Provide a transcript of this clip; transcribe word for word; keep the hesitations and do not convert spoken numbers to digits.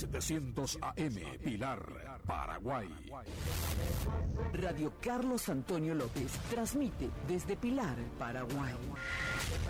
setecientos A M, Pilar, Paraguay. Radio Carlos Antonio López transmite desde Pilar, Paraguay.